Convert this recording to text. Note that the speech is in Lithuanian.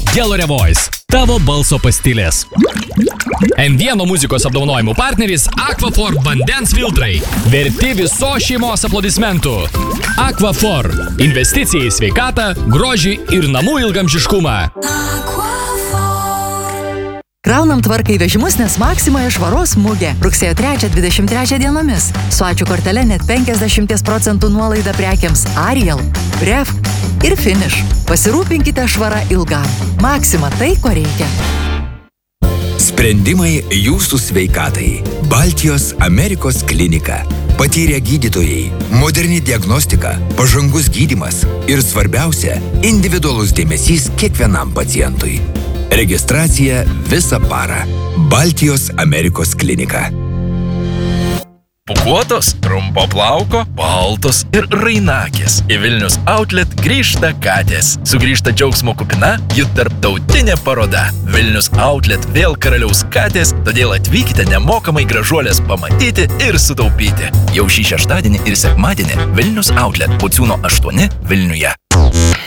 Gelore Voice. Tavo balso pastilės. N1 muzikos apdovanojimų partneris Aquaphor vandens filtrai. Verti viso šeimos aplodismentų. Aquaphor. Investicija į sveikatą, grožį ir namų ilgamžiškumą. Kraunam tvarką į vežimus, nes Maksimoje švaros mugė. Rugsėjo 3-23 dienomis. Su ačiū kortele net 50% nuolaida prekiams Ariel, Ref ir Finish. Pasirūpinkite švarą ilgam. Maksima tai, ko reikia. Sprendimai jūsų sveikatai. Baltijos Amerikos klinika. Patyrę gydytojai, moderni diagnostika, pažangus gydymas ir svarbiausia – individualus dėmesys kiekvienam pacientui. Registracija visą parą. Baltijos Amerikos klinika. Pūkuotos, trumpo plauko, baltos ir rainakės. Į Vilnius Outlet grįžta katės. Sugrįžta džiaugsmo kupina jų tarptautinė paroda. Vilnius Outlet vėl karaliaus katės, todėl atvykite nemokamai gražuolės pamatyti ir sutaupyti. Jau šį šeštadienį ir sekmadienį Vilnius Outlet Pociūno 8 Vilniuje.